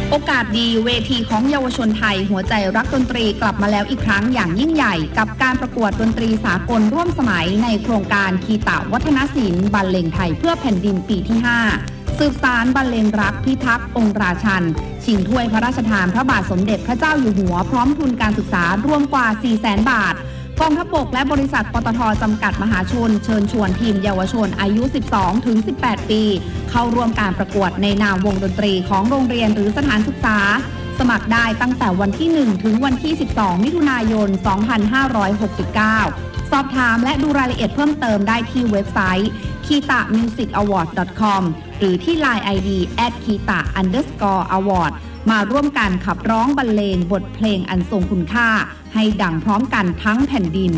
โอกาสดีเวทีของเยาวชนไทยหัวใจรักดนตรีกลับมาแล้วอีกครั้งอย่างยิ่งใหญ่กับการประกวดดนตรีสากลร่วมสมัยในโครงการคีตะวัฒนศิลป์บรรเลงไทยเพื่อแผ่นดินปีที่ 5 สืบสานบรรเลงรักพิทักษ์องค์ราชันชิงถ้วยพระราชทานพระบาทสมเด็จพระเจ้าอยู่หัวพร้อมทุนการศึกษารวมกว่า 400,000 บาทกองทัพบกและบริษัทปตท.จำกัดมหาชนเชิญชวนทีมเยาวชนอายุ 12-18 ปีเข้าร่วมการประกวดในนามวงดนตรีของโรงเรียนหรือสถานศึกษาสมัครได้ตั้งแต่วันที่ 1 ถึงวันที่ 12 มิถุนายน 2569 สอบถามและดูรายละเอียดเพิ่มเติมได้ที่เว็บไซต์ kitamusicaward.com หรือที่ LINE ID @kita_award มาร่วมกันขับร้องบรรเลงบทเพลงอันทรงคุณค่าให้ดังพร้อมกันทั้งแผ่นดิน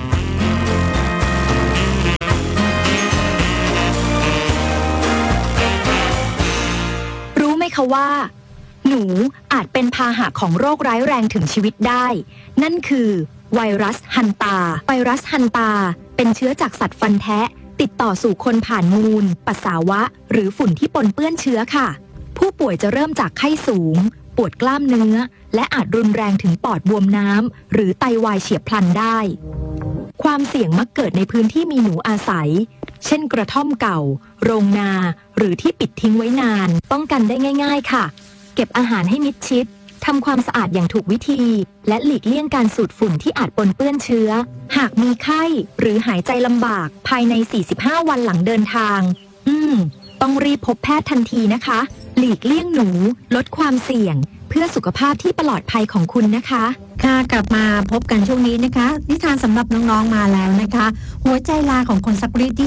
รู้ไหมคะว่าหนูอาจเป็นพาหะของโรคร้ายแรงถึงชีวิตได้นั่นคือไวรัสฮันตาไวรัสฮันตาเป็นเชื้อจากสัตว์ฟันแทะติดต่อสู่คนผ่านมูลปัสสาวะหรือฝุ่นที่ปนเปื้อนเชื้อค่ะผู้ป่วยจะเริ่มจากไข้สูงปวดกล้ามเนื้อและอาจรุนแรงถึงปอดบวมน้ำหรือไตวายเฉียบพลันได้ความเสี่ยงมักเกิดในพื้นที่มีหนูอาศัยเช่นกระท่อมเก่าโรงนาหรือที่ปิดทิ้งไว้นานป้องกันได้ง่ายๆค่ะเก็บอาหารให้มิดชิดทำความสะอาดอย่างถูกวิธีและหลีกเลี่ยงการสูดฝุ่นที่อาจปนเปื้อนเชื้อหากมีไข้หรือหายใจลำบากภายใน 45 วันหลังเดินทางต้องรีบพบแพทย์ทันทีนะคะหลีกเลี่ยงหนูลดความเสี่ยงเพื่อสุขภาพที่ปลอดภัยของคุณนะคะค่ะกลับมาพบกันช่วงนี้นะคะนิทานสำหรับน้องๆมาแล้วนะคะหัวใจลาของคนซักรีด